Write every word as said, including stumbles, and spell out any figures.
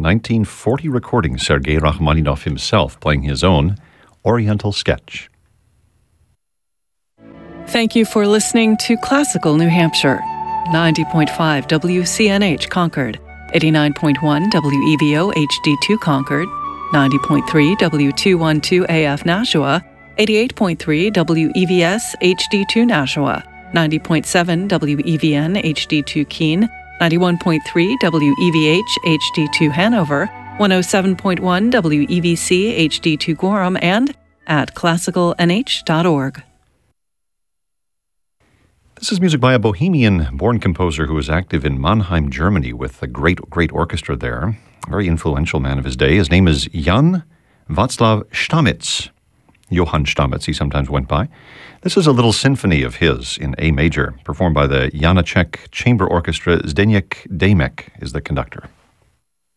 nineteen forty recording, Sergei Rachmaninoff himself playing his own Oriental Sketch. Thank you for listening to Classical New Hampshire. ninety point five W C N H Concord, eighty-nine point one W E V O H D two Concord, ninety point three W two twelve A F Nashua, eighty-eight point three W E V S H D two Nashua, ninety point seven W E V N H D two Keene, ninety-one point three W E V H H D two Hanover, one oh seven point one W E V C H D two Gorham, and at classical n h dot org. This is music by a Bohemian-born composer who was active in Mannheim, Germany, with a great, great orchestra there. A very influential man of his day. His name is Jan Václav Stamitz. Johann Stamitz, he sometimes went by. This is a little symphony of his in A major, performed by the Janacek Chamber Orchestra. Zdeněk Dejmek is the conductor.